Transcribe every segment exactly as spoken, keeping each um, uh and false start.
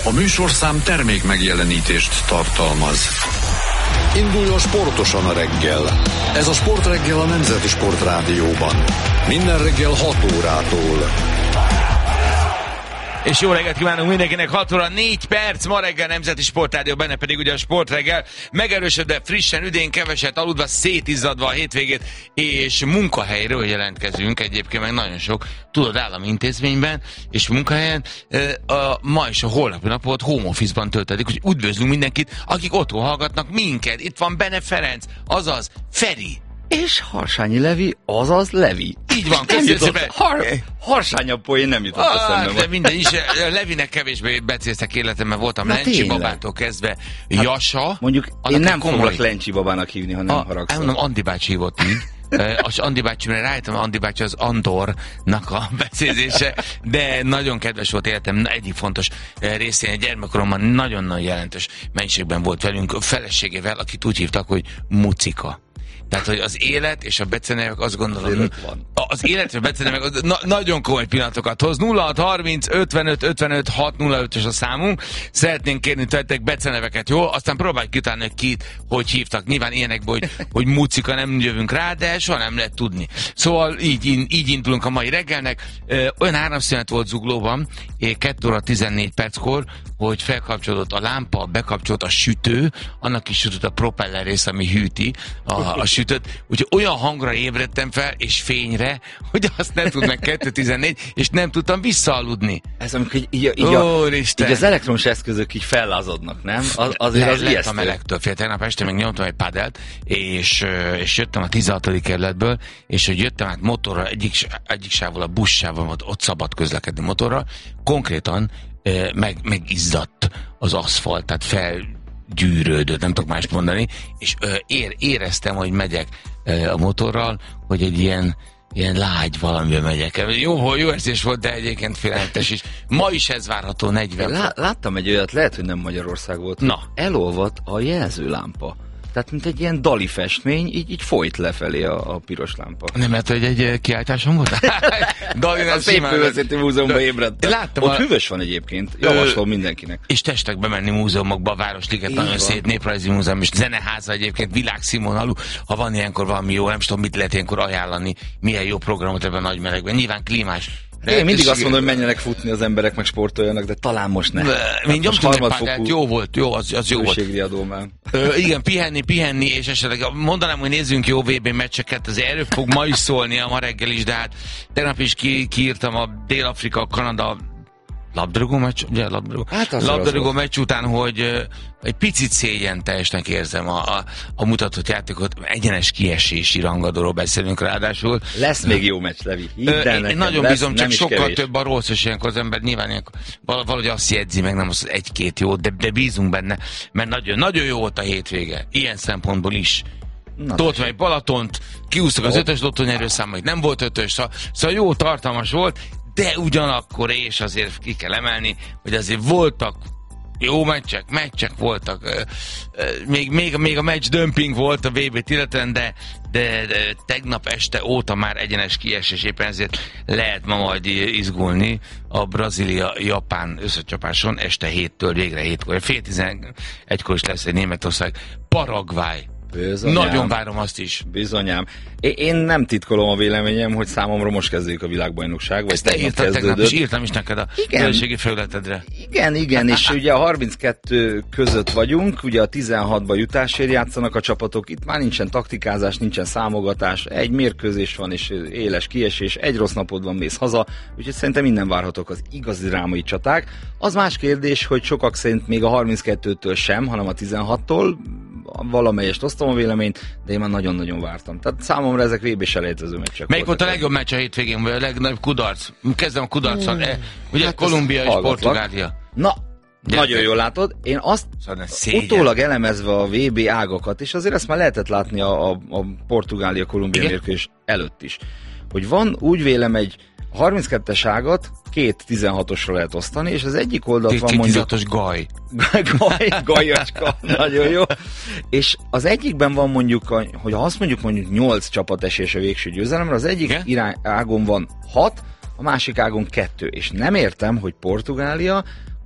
A műsorszám termék megjelenítést tartalmaz. Induljon sportosan a reggel. Ez a Sportreggel a Nemzeti Sportrádióban. Minden reggel hat órától. És jó reggelt kívánunk mindenkinek, hat óra négy perc, ma reggel Nemzeti Sportrádió, benne pedig ugye a Sportreggel, megerősödve, frissen, üdén, keveset aludva, szétizzadva a hétvégét, és munkahelyről jelentkezünk, egyébként meg nagyon sok, tudod, állami intézményben, és munkahelyen a ma és a holnapi napot home office-ban töltedik, úgyhogy üdvözlünk mindenkit, akik otthon hallgatnak minket. Itt van Bene Ferenc, azaz Feri. És Harsányi Levi, azaz Levi. Így van, köszönöm szépen. Har, harsányabb poén nem jutott ah, eszembe. De minden is, Levinek kevésbé becéztek életemben, voltam Na, Lencsi tényleg? babától kezdve hát, Jasa. Mondjuk én nem komoly... foglak Lencsi babának hívni, ha nem a, haragszol. Elmondom, Andi bácsi hívott így. Az Andi bácsimre rájöttem, Andi bácsi az Andornak a becézése, de nagyon kedves volt életem, egyik fontos részén, a gyermekkoromban nagyon-nagyon jelentős mennyiségben volt velünk, feleségével, akit úgy hívtak, hogy Mucika. Tehát, hogy az élet és a becenevek, azt gondolom, az élet, van. Az élet és a becenevek az na, nagyon komoly pillanatokat hoz. nulla hat harminc ötvenöt ötvenöt hat nulla ötös a számunk. Szeretnénk kérni tőletek beceneveket, jó? Aztán próbáljuk kitálni, hogy kit, hogy hívtak. Nyilván ilyenekből, hogy, hogy Mucika, nem jövünk rá, de soha nem lehet tudni. Szóval így, így indulunk a mai reggelnek. Olyan áramszünet volt Zuglóban, kettő óra tizennégy perckor, hogy felkapcsolódott a lámpa, bekapcsolt a sütő, annak is sütött a propeller rész, ami hűti a, a sütőt. Úgyhogy olyan hangra ébredtem fel, és fényre, hogy azt nem tud meg kettő tizennégy, és nem tudtam visszaaludni. Ez amikor így, így, így, Ó, a, így az elektromos eszközök így fellázadnak, nem? Az, azért Le, az ijesztő. A melegtől fél. Tegnap este még nyomtam egy padelt, és, és jöttem a tizenhatodik kerületből, és hogy jöttem át motorral, egyik, egyik sávval a buszsávval, ott, ott szabad közlekedni motorral, konkrétan meg, megizzadt az aszfalt, tehát felgyűrődött, nem tudok mást mondani, és ér, éreztem, hogy megyek a motorral, hogy egy ilyen, ilyen lágy valamivel megyek. Jó, jó érzés volt, de egyébként félelmetes is. Ma is ez várható, negyven. Lá, láttam egy olyat, lehet, hogy nem Magyarország volt. Na. Elolvadt a jelzőlámpa. Tehát, mint egy ilyen dali festmény, így, így folyt lefelé a, a piros lámpa. Nem lehet, hogy egy kiáltásom volt? Dali a Szép Művészeti Múzeumban ébredtem. Láttam, ott a... hűvös van egyébként, javaslom Ö... mindenkinek. És testek bemenni múzeumokba, a Városliget, nagyon szép néprajzi múzeum, és zeneháza egyébként világszínvonalú. Ha van ilyenkor valami jó, nem tudom, mit lehet ilyenkor ajánlani, milyen jó programot ebben a nagy melegben. Nyilván klímás. De én mindig azt mondom, hogy menjenek futni az emberek, meg sportoljanak, de talán most nem. Mint nyomtunk egy pádelt, jó volt, jó, az, az jó volt. Ö, igen, pihenni, pihenni, és esetleg mondanám, hogy nézzünk jó vé bé meccseket, azért erről fog ma is szólni, a ma reggel is, de hát tegnap is ki, kiírtam a Dél-Afrika, Kanada labdarúgó meccs, ugye, labdarúgó, hát labdarúgó meccs után, hogy uh, egy picit szégyenteljesnek érzem a, a, a mutatott játékot, egyenes kiesési rangadóról beszélünk ráadásul. Lesz még jó meccs, Levi. Uh, én nekem, nagyon lesz, bízom, csak sokkal kevés. Több a rossz, és ilyenkor az ember nyilván ilyenkor valahogy azt jegyzi, meg nem az egy-két jó, de, de bízunk benne, mert nagyon, nagyon jó volt a hétvége, ilyen szempontból is. Toltam egy Balatont, kiúztak az ötös lottonyerőszámait, nem volt ötös, szóval, szóval jó, tartalmas volt, de ugyanakkor és azért ki kell emelni, hogy azért voltak jó meccsek, meccsek voltak, még, még, még a meccs dömping volt a vé bét illetően, de, de, de tegnap este óta már egyenes kiesés, éppen ezért lehet ma majd izgulni a Brazília-Japán összecsapáson este héttől végre hétkor, fél tizenegykor is lesz egy Németország, Paraguay. Bizonyám. Nagyon várom azt is. Bizonyám. Én nem titkolom a véleményem, hogy számomra most kezdődik a világbajnokság. Vagy ezt te írtad tegnap, és írtam is neked a közösségi felületedre. Igen, igen, és ugye a harminckettő között vagyunk, ugye a tizenhatba jutásért játszanak a csapatok, itt már nincsen taktikázás, nincsen számogatás, egy mérkőzés van, és éles kiesés, egy rossz napod van, mész haza, úgyhogy szerintem minden várhatók az igazi drámai csaták. Az más kérdés, hogy sokak szerint még a harminckettőtől sem, hanem a tizenhattól, valamelyest osztom a véleményt, de én már nagyon-nagyon vártam. Tehát számomra ezek vé bé selejtező meccsek. Melyik volt a legjobb meccs a hétvégén, vagy a legnagyobb kudarc? Kezdem a kudarccal. Mm. Ugye hát Kolumbia és Portugália. Na, de nagyon de... jól látod. Én azt szóval utólag elemezve a vé bé ágakat, és azért ezt már lehetett látni a, a, a Portugália-Kolumbia mérkőzés előtt is, hogy van, úgy vélem, egy harminckettes ágat két tizenhatosra lehet osztani, és az egyik oldalt van mondjuk... tizenhatos gaj. Gaj, gajacska, nagyon jó. És az egyikben van mondjuk, hogy ha azt mondjuk mondjuk nyolc csapat esélyes a végső győzelemre, az egyik yeah. irány, ágon van hat, a másik ágon kettő. És nem értem, hogy Portugália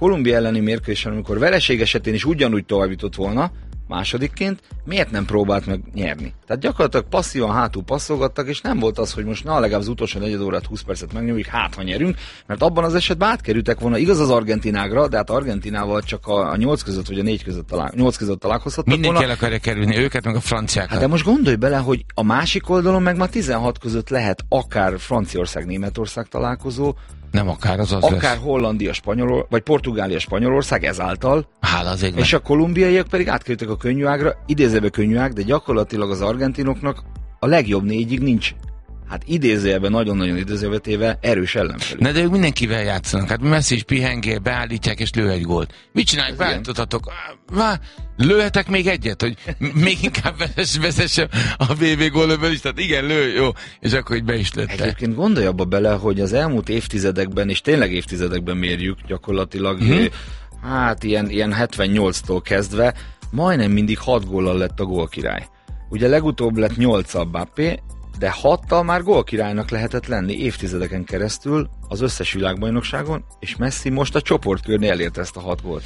Kolumbia elleni mérkőzésen, amikor vereség esetén is ugyanúgy tovább jutott volna, másodikként, miért nem próbált meg nyerni? Tehát gyakorlatilag passzívan hátul passzolgattak, és nem volt az, hogy most na, legalább az utolsó negyed órát, húsz percet megnyomjuk, hát ha nyerünk, mert abban az esetben átkerültek volna, igaz az Argentinágra, de hát Argentinával csak a, a nyolc között, vagy a négy között, talál, nyolc között találkozhattak volna. Mindenki el akarja kerülni őket, meg a franciákat. Hát de most gondolj bele, hogy a másik oldalon meg már tizenhat között lehet akár Franciaország-Németország találkozó, nem akár, az az akár lesz. Hollandia, Spanyol, vagy Portugália, Spanyolország ezáltal. Hála az égnek. És a kolumbiaiak pedig átkerültek a könnyű ágra, idézőbe könnyű ág, de gyakorlatilag az argentinoknak a legjobb négyig nincs, hát idézőjelben, nagyon-nagyon idézőjelbe téve erős ellenfelük. Ne, de ők mindenkivel játszanak. Hát Messi is pihengél, beállítják és lő egy gólt. Mit csinálják? Beállítothatok. Vá, lőhetek még egyet, hogy még inkább vezessem a vé vé gólöből is. Tehát igen, lő, jó. És akkor így be is lőtte. Egyébként gondolj abba bele, hogy az elmúlt évtizedekben, és tényleg évtizedekben mérjük gyakorlatilag, hmm. hát ilyen, ilyen hetvennyolctól kezdve, majdnem mindig hat góllal lett a gólkirály. Ugye legutóbb lett nyolc Mbappé, de hattal már gólkirálynak lehetett lenni évtizedeken keresztül az összes világbajnokságon, és Messi most a csoportkörnél elérte ezt a hat gólt.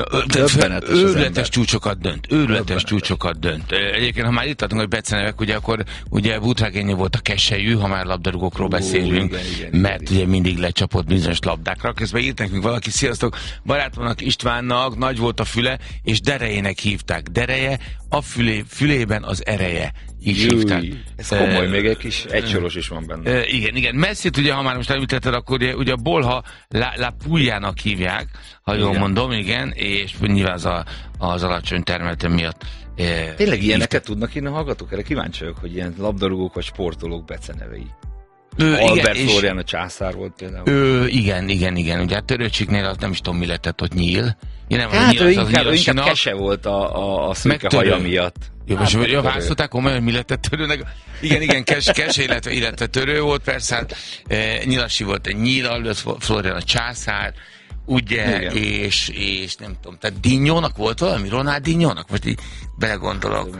Őrületes csúcsokat dönt, őrületes csúcsokat dönt. Egyébként, ha már itt adunk, hogy becenevek, ugye akkor ugye Butragényi volt a keselyű, ha már labdarúgókról beszélünk, igen, igen, mert igen. Ugye mindig lecsapott bizonyos labdákra. Közben írt nekünk valaki, sziasztok, barátomnak Istvánnak nagy volt a füle, és Derejének hívták. Dereje, a fülé, fülében az ereje. Így hívták. Ez komoly, uh, még egy kis egysoros is van benne. Uh, igen, igen. Messit ugye, ha már most említetted, akkor ugye, ugye a Bolha La, La Puljának hívják, ha jól igen. mondom, igen, és nyilván az, a, az alacsony termelete miatt. Uh, Tényleg ilyeneket tudnak írni a hallgatók? Erre kíváncsi vagyok, hogy ilyen labdarúgók vagy sportolók becenevei. Ő, Albert igen, Flórián a császár volt például. Ő, igen, igen, igen. Ugye a Törőcsiknél az nem is tudom mi lett ott nyíl. Nem, hát nyíl, ő inkább, ő inkább kese volt a, a, a szürke haja miatt. Jó, hát, most ja, választották komolyan, mi lett a törőnek? Igen, igen, kes, kes illetve, illetve törő volt, persze, hát e, Nyilasi volt egy nyíl, Albert Flórián a császár, ugye, és, és nem tudom, tehát Dinnyónak volt valami? Ronaldinhónak? Most így belegondolok.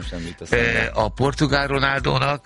E, a portugál Ronaldónak,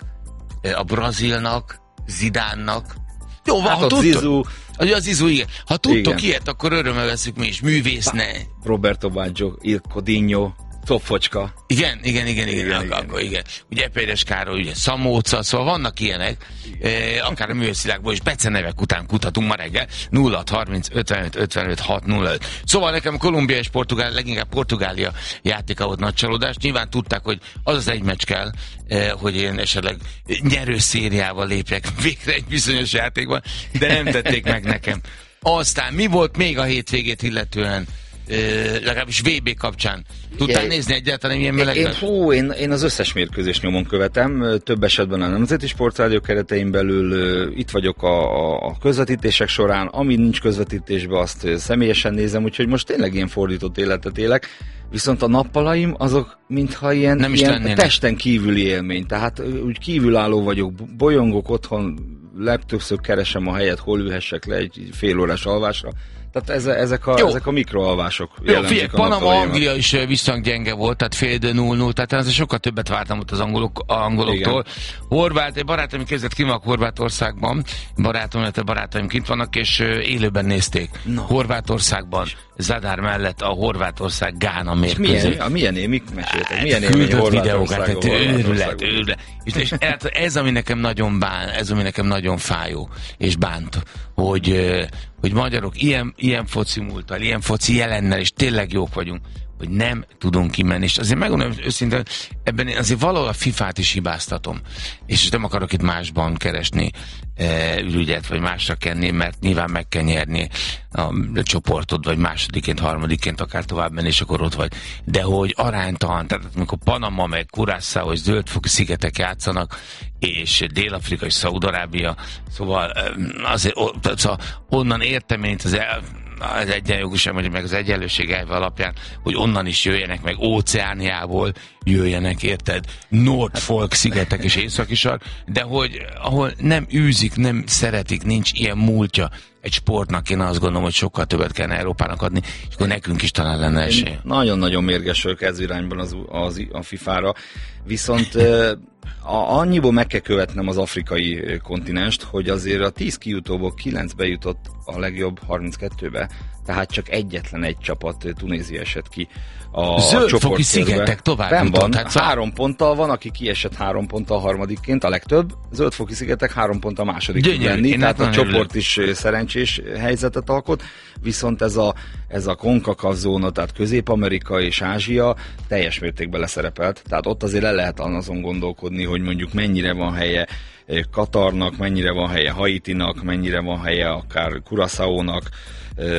a brazilnak, Zidánnak. Jó, hát ha tudtok, az Zizou, igen. Ha tudtok igen. ilyet, akkor örömmel veszük mi is. Művészne. Roberto Baggio, Ilko Dinho, Topfocska. Igen, igen, igen, igen, igen, igen, akkor, igen. Ugye Péres Károly, ugye Szamóca, szóval vannak ilyenek, eh, akár a művészvilágból is becenevek után kutatunk ma reggel, nulla hat harminc ötvenöt ötvenöt hat nulla öt. Szóval nekem Kolumbia és Portugál, leginkább Portugália játéka volt nagy csalódás. Nyilván tudták, hogy az az egy meccs kell, eh, hogy én esetleg nyerő szériával lépjek végre egy bizonyos játékban, de nem tették meg nekem. Aztán mi volt még a hétvégét illetően? Uh, legalábbis vé bé kapcsán. Tudtál yeah. nézni egyáltalán ilyen melegben? Én, hú, én, én az összes mérkőzést nyomon követem, több esetben a Nemzeti Sportrádió keretein belül, uh, itt vagyok a, a közvetítések során, ami nincs közvetítésben, azt uh, személyesen nézem, úgyhogy most tényleg ilyen fordított életet élek, viszont a nappalaim azok mintha ilyen, Nem ilyen testen kívüli élmény, tehát uh, úgy kívülálló vagyok, bolyongok otthon, legtöbbször keresem a helyet, hol ülhessek le egy fél órás alvásra. Tehát ez, ezek, a, ezek a mikroalvások jellemzik a Panama, Anglia is viszonylag gyenge volt, tehát fél idő nulla nulla, tehát azért sokkal többet vártam ott az angolok, angoloktól. Igen. Horvát, egy barátom kezdett ki vannak Horvátországban, barátom, illetve barátaim kint vannak, és élőben nézték. No. Horvátországban, Zadar mellett a Horvátország Gána mérkőzés. Milyen, milyen élmény, meséltek, milyen élmény Horvátországban? Őrület, őrület. És, és ez, ami nekem nagyon bán, ez, ami nekem nagyon fájó, és bánt, hogy, hogy magyarok ilyen, ilyen foci múlttal, ilyen foci jelennel, és tényleg jók vagyunk, hogy nem tudunk kimenni. És azért megmondom őszintén, ebben én azért valahol a fifát is hibáztatom. És nem akarok itt másban keresni e, ürügyet, vagy másra kenni, mert nyilván meg kell nyerni a, a csoportod, vagy másodiként, harmadiként akár tovább menni, és akkor ott vagy. De hogy aránytalan, tehát amikor Panama, meg Curaçao, és Zöldfoki szigetek játszanak, és Dél-Afrika és Szaúd-Arábia, szóval azért szóval onnan értem én az el, az egyenjogúság, vagy meg az egyenlőség elve alapján, hogy onnan is jöjjenek, meg Óceániából jöjjenek, érted? Norfolk szigetek és északi sark, de hogy ahol nem űzik, nem szeretik, nincs ilyen múltja egy sportnak, én azt gondolom, hogy sokkal többet kellene Európának adni, és akkor nekünk is talán lenne esély. Nagyon-nagyon mérges vagyok ez irányban az, az, a fifára, viszont a, annyiból meg kell követnem az afrikai kontinenst, hogy azért a tíz kijutóból kilenc bejutott a legjobb harminckettőbe, tehát csak egyetlen egy csapat, Tunézia esett ki a Zöld-foki szigetek tovább Ben van, jutott, hát három ponttal van, aki kiesett három ponttal harmadikként, a legtöbb. Zöld-foki szigetek három pont a második tud lenni, tehát a csoport örülök. Is szerencsés helyzetet alkot, viszont ez a, ez a CONCACAF zóna, tehát Közép-Amerika és Ázsia teljes mértékben leszerepelt, tehát ott azért le lehet azon gondolkodni, hogy mondjuk mennyire van helye Katarnak, mennyire van helye Haitinak, mennyire van helye akár Curaçaónak,